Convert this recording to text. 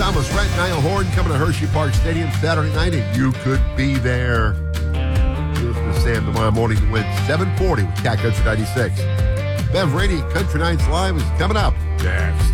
Thomas Rhett, Niall Horn coming to Hershey Park Stadium Saturday night, and you could be there. You listen to Sam tomorrow morning to win 740 with Cat Country 96. Bev Rainey, Country Nights Live is coming up next.